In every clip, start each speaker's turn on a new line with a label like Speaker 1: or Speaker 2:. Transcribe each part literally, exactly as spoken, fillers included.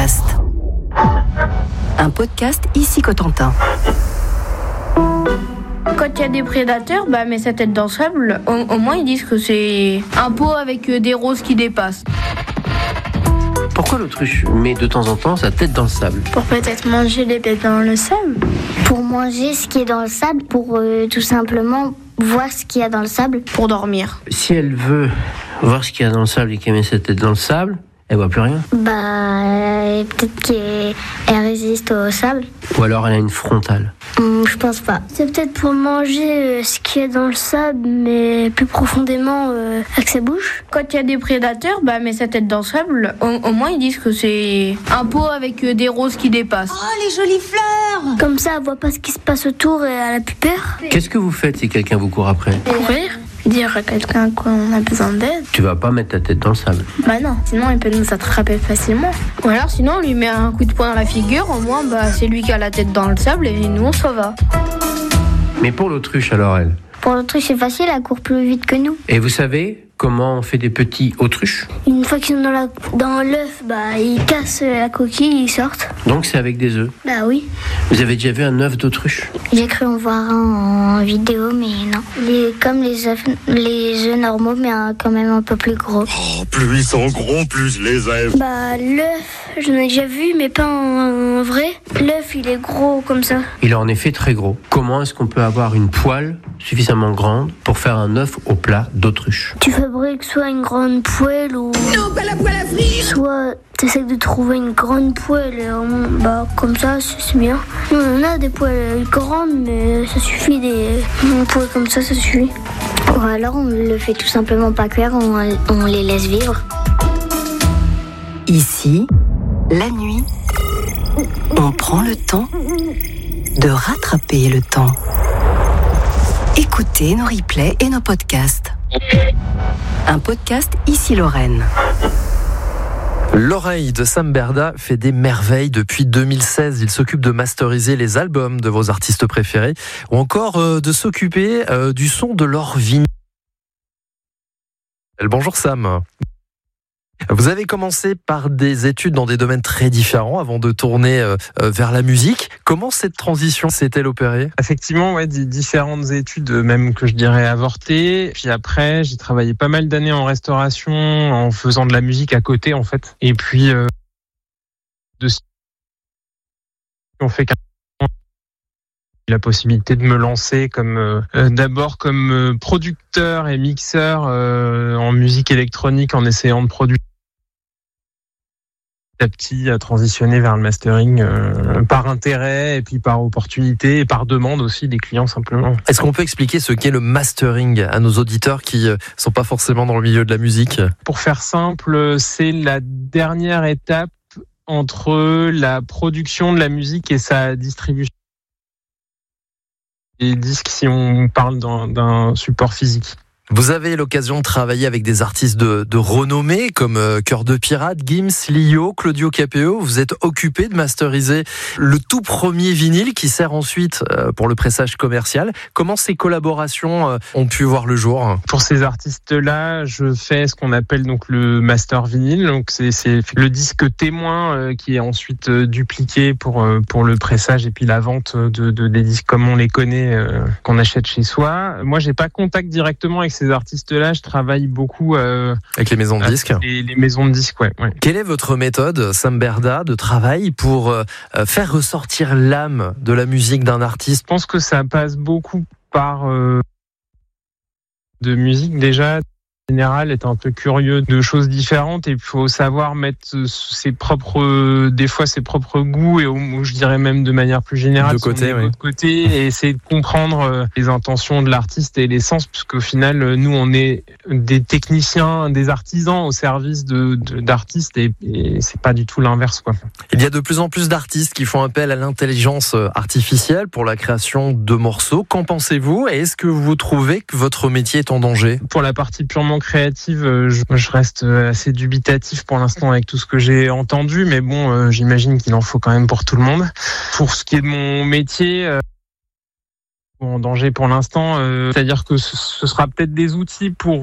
Speaker 1: podcast. Un podcast ici Cotentin.
Speaker 2: Quand il y a des prédateurs, bah, met sa tête dans le sable, au, au moins ils disent que c'est un pot avec des roses qui dépassent.
Speaker 3: Pourquoi l'autruche met de temps en temps sa tête dans le sable ?
Speaker 2: Pour peut-être manger les bêtes dans le sable.
Speaker 4: Pour manger ce qui est dans le sable, pour euh, tout simplement voir ce qu'il y a dans le sable.
Speaker 2: Pour dormir.
Speaker 3: Si elle veut voir ce qu'il y a dans le sable et qu'elle met sa tête dans le sable, elle voit plus rien.
Speaker 4: Bah, euh, peut-être qu'elle elle résiste au sable.
Speaker 3: Ou alors elle a une frontale.
Speaker 4: Hum, je pense pas.
Speaker 5: C'est peut-être pour manger euh, ce qu'il y a dans le sable, mais plus profondément euh, avec sa bouche.
Speaker 2: Quand il y a des prédateurs, bah, met sa tête dans le sable, au, au moins ils disent que c'est un pot avec des roses qui dépassent.
Speaker 6: Oh, les jolies fleurs!
Speaker 5: Comme ça, elle voit pas ce qui se passe autour et elle a plus peur.
Speaker 3: Qu'est-ce que vous faites si quelqu'un vous court après ?
Speaker 2: Courir, dire à quelqu'un qu'on a besoin d'aide.
Speaker 3: Tu vas pas mettre ta tête dans le sable.
Speaker 2: Bah non, sinon il peut nous attraper facilement. Ou alors sinon on lui met un coup de poing dans la figure, au moins bah, c'est lui qui a la tête dans le sable et nous on s'en va.
Speaker 3: Mais pour l'autruche alors elle ?
Speaker 4: Pour l'autruche, c'est facile, elle court plus vite que nous.
Speaker 3: Et vous savez comment on fait des petits autruches ?
Speaker 5: Une fois qu'ils sont dans, la, dans l'œuf, bah, ils cassent la coquille, ils sortent.
Speaker 3: Donc c'est avec des œufs.
Speaker 5: Bah oui.
Speaker 3: Vous avez déjà vu un œuf d'autruche ?
Speaker 4: J'ai cru en voir un en vidéo, mais non. Les, comme les œufs, les œufs normaux, mais un, quand même un peu plus gros.
Speaker 7: Oh, plus ils sont gros, plus je les aime.
Speaker 5: Bah l'œuf, j'en ai déjà vu, mais pas en, en vrai. L'œuf, il est gros comme ça.
Speaker 3: Il est en effet très gros. Comment est-ce qu'on peut avoir une poêle suffisamment grande pour faire un œuf au plat d'autruche ?
Speaker 5: Tu fabriques soit une grande poêle ou...
Speaker 6: Non, pas la poêle à frire!
Speaker 5: Soit t'essaies de trouver une grande poêle, et, bah comme ça, c'est bien. Nous, on a des poêles grandes, mais ça suffit, des une poêle comme ça, ça suffit.
Speaker 4: Ou alors on le fait tout simplement pas cuire, on, on les laisse vivre.
Speaker 1: Ici, la nuit, on prend le temps de rattraper le temps. Écoutez nos replays et nos podcasts. Un podcast ici Lorraine.
Speaker 8: L'oreille de Sam Berda fait des merveilles depuis deux mille seize. Il s'occupe de masteriser les albums de vos artistes préférés ou encore euh, de s'occuper euh, du son de leur vinyle. Bonjour Sam. Vous avez commencé par des études dans des domaines très différents avant de tourner euh, vers la musique. Comment cette transition s'est-elle opérée ?
Speaker 9: Effectivement, ouais, des différentes études, même que je dirais avortées. Puis après, j'ai travaillé pas mal d'années en restauration, en faisant de la musique à côté, en fait. Et puis, euh, de on fait qu'un la possibilité de me lancer comme euh, d'abord comme euh, producteur et mixeur euh, en musique électronique, en essayant de produire petit à petit à transitionner vers le mastering euh, par intérêt et puis par opportunité et par demande aussi des clients simplement.
Speaker 8: Est-ce qu'on peut expliquer ce qu'est le mastering à nos auditeurs qui ne sont pas forcément dans le milieu de la musique ?
Speaker 9: Pour faire simple, c'est la dernière étape entre la production de la musique et sa distribution. Les disques si on parle d'un, d'un support physique.
Speaker 8: Vous avez l'occasion de travailler avec des artistes de, de renommée comme euh, Cœur de Pirate, Gims, Lio, Claudio Capéo. Vous êtes occupé de masteriser le tout premier vinyle qui sert ensuite euh, pour le pressage commercial. Comment ces collaborations euh, ont pu voir le jour ?
Speaker 9: Pour ces artistes-là, je fais ce qu'on appelle donc le master vinyle. Donc c'est, c'est le disque témoin euh, qui est ensuite euh, dupliqué pour euh, pour le pressage et puis la vente de, de des disques comme on les connaît euh, qu'on achète chez soi. Moi, j'ai pas contact directement avec ces artistes-là, je travaille beaucoup euh,
Speaker 8: avec les maisons de disques.
Speaker 9: Les, les maisons de disques, ouais, ouais.
Speaker 8: Quelle est votre méthode, Sam Berda, de travail pour euh, faire ressortir l'âme de la musique d'un artiste ?
Speaker 9: Je pense que ça passe beaucoup par euh, de musique déjà. En général, est un peu curieux de choses différentes et il faut savoir mettre ses propres, des fois ses propres goûts et ou je dirais même de manière plus générale
Speaker 8: de côté, oui.
Speaker 9: de côté et essayer de comprendre les intentions de l'artiste et l'essence, puisqu'au final, nous on est des techniciens, des artisans au service de, de d'artistes et, et c'est pas du tout l'inverse, quoi.
Speaker 8: Il y a de plus en plus d'artistes qui font appel à l'intelligence artificielle pour la création de morceaux. Qu'en pensez-vous ? Et est-ce que vous trouvez que votre métier est en danger ?
Speaker 9: Pour la partie purement créative, je, je reste assez dubitatif pour l'instant avec tout ce que j'ai entendu, mais bon, euh, j'imagine qu'il en faut quand même pour tout le monde. Pour ce qui est de mon métier, euh, en danger pour l'instant, euh, c'est-à-dire que ce, ce sera peut-être des outils pour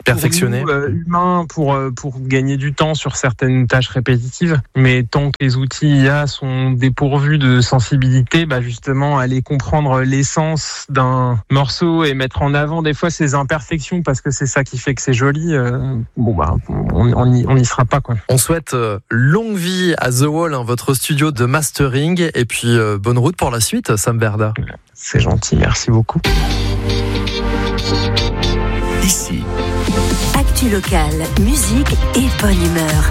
Speaker 8: perfectionner,
Speaker 9: pour nous, euh, humains, pour euh, pour gagner du temps sur certaines tâches répétitives. Mais tant que les outils I A sont dépourvus de sensibilité, bah justement aller comprendre l'essence d'un morceau et mettre en avant des fois ses imperfections parce que c'est ça qui fait que c'est joli. Euh, bon bah on on y, on y sera pas quoi.
Speaker 8: On souhaite euh, longue vie à The Wall, hein, votre studio de mastering, et puis euh, bonne route pour la suite, Sam Berda.
Speaker 9: C'est gentil, merci beaucoup.
Speaker 1: Ici. Actu locale, musique et bonne humeur.